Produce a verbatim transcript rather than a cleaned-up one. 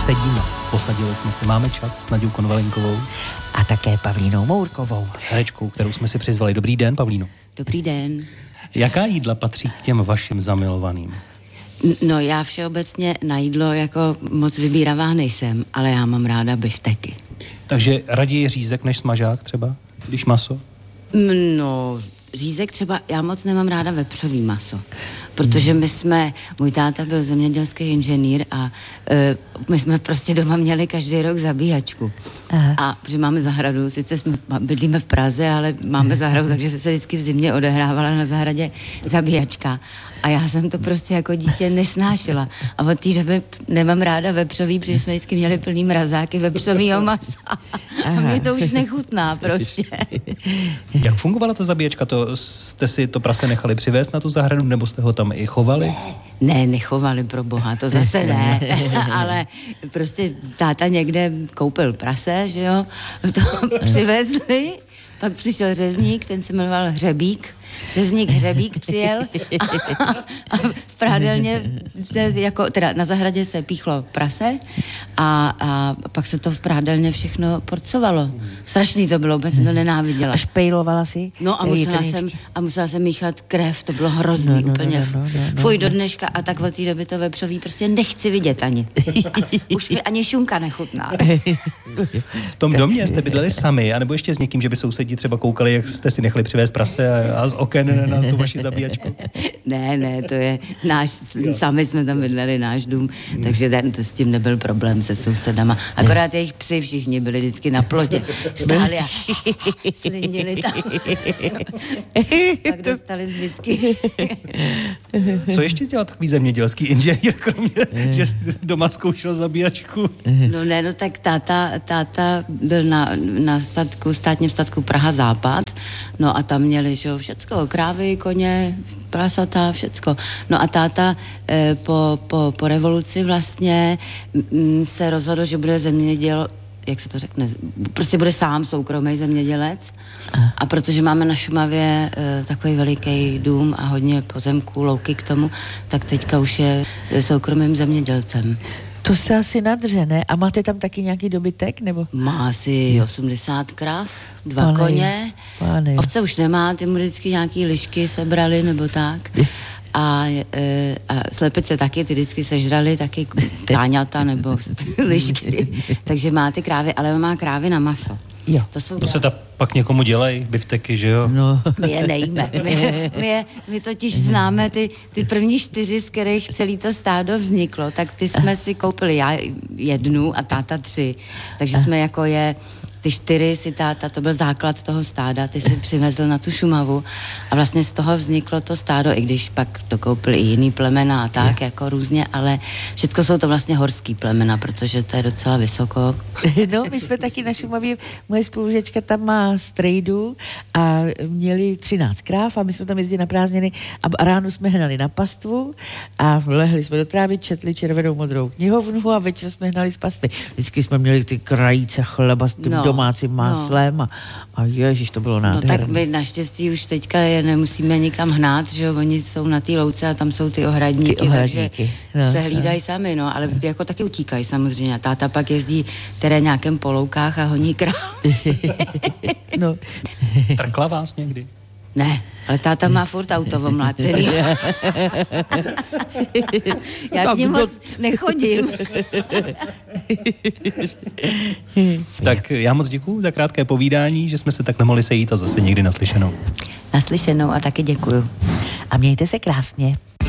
sedíme. Posadili jsme si, máme čas s Naďou Konvalinkovou. A také Pavlínou Mourkovou. Herečkou, kterou jsme si přizvali. Dobrý den, Pavlíno. Dobrý den. Jaká jídla patří k těm vašim zamilovaným? No já všeobecně na jídlo jako moc vybíravá nejsem, ale já mám ráda bifteky. Takže raději řízek než smažák třeba, když maso? No, řízek třeba, já moc nemám ráda vepřový maso, protože my jsme, můj táta byl zemědělský inženýr a uh, my jsme prostě doma měli každý rok zabíjačku. Aha. A protože máme zahradu, sice jsme, bydlíme v Praze, ale máme zahradu, takže se vždycky v zimě odehrávala na zahradě zabíjačka. A já jsem to prostě jako dítě nesnášela. A od té doby nemám ráda vepřový, protože jsme vždycky měli plný mrazáky vepřovýho masa. Aha. A mě to už nechutná prostě. Jak fungovala ta zabíječka? To, jste si to prase nechali přivést na tu zahradu, nebo jste ho tam i chovali? Ne, ne nechovali, pro boha, to zase ne. Ale prostě táta někde koupil prase, že jo, to přivezli. Pak přišel řezník, ten se jmenoval Hřebík. Řezník Hřebík přijel a, a v prádelně, jako, teda na zahradě se píchlo prase a, a pak se to v prádelně všechno porcovalo. Strašný to bylo, úplně jsem to nenáviděla. A špejlovala si? No a musela, jsem, a musela jsem míchat krev, to bylo hrozný, no, no, úplně. No, no, no, no, fuj, do dneška a tak od té doby to vepřový prostě nechci vidět ani. Už mi ani šunka nechutná. V tom domě jste bydleli sami, anebo ještě s někým, že by sousedí třeba koukali, jak jste si nechali přivést prase a, a z oken na tu vaši zabíjačku? Ne, ne, to je náš, sami jsme tam bydleli náš dům, takže ten, to s tím nebyl problém se sousedama. Akorát jejich psi všichni byli vždycky na plotě. Stáli a slindili tam. Pak dostali zbytky. Co ještě dělal takový zemědělský inženýr, kromě, že doma zkoušel zabíjačku? No ne, no tak táta, táta byl na, na statku, státním statku Praha Západ, no a tam měli, že jo, všecko, krávy, koně, prasata, všecko. No a táta e, po, po, po revoluci vlastně m, se rozhodl, že bude zeměděl, jak se to řekne, prostě bude sám soukromý zemědělec. A protože máme na Šumavě e, takový veliký dům a hodně pozemků, louky k tomu, tak teďka už je soukromým zemědělcem. To se asi nadře, ne? A máte tam taky nějaký dobytek, nebo? Má asi osmdesát krav, dva pane, koně. Pane. Ovce už nemá, ty mu vždycky nějaký lišky sebrali, nebo tak. A, e, a slepice taky, ty vždycky sežrali taky káňata nebo lišky. Takže má ty krávy, ale má krávy na maso. Jo. To, jsou to se ta pak někomu dělají, bifteky, že jo? No. My je nejíme. My, my, je, my totiž známe ty, ty první čtyři, z kterých celý to stádo vzniklo, tak ty jsme si koupili já jednu a táta tři. Takže jsme jako je... Ty čtyři si táta, to byl základ toho stáda, ty si přivezl na tu Šumavu a vlastně z toho vzniklo to stádo, i když pak dokoupil i jiný plemena a tak, je. Jako různě, ale všechno jsou to vlastně horský plemena, protože to je docela vysoko. No, my jsme taky na Šumavě, moje spolužečka tam má strejdu a měli třináct kráv a my jsme tam jezdili na prázdniny a ráno jsme hnali na pastvu a lehli jsme do trávy, četli červenou modrou knihovnu a večer jsme hnali z pastvy. Vždycky jsme měli ty krajíce chleba s tím no. domácím máslem no. a, a ježiš, to bylo nádherné. No tak my naštěstí už teďka je nemusíme nikam hnát, že jo, oni jsou na té louce a tam jsou ty ohradníky, ty ohradníky. takže no, se hlídají no. sami, no, ale jako taky utíkají samozřejmě. Táta pak jezdí v nějakém poloukách a honí krávy. no. Trkla vás někdy? Ne, ale táta má furt auto omlácený. Já k ní moc nechodím. Tak já moc děkuju za krátké povídání, že jsme se tak nemohli sejít a zase někdy naslyšenou. Naslyšenou a taky děkuju. A mějte se krásně.